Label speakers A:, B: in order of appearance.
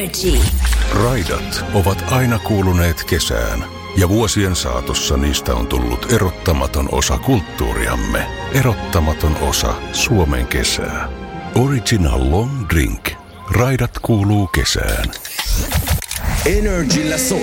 A: Energy.
B: Raidat ovat aina kuuluneet kesään, ja vuosien saatossa niistä on tullut erottamaton osa kulttuuriamme, erottamaton osa Suomen kesää. Original Long Drink. Raidat kuuluu kesään.
C: Energillä soi.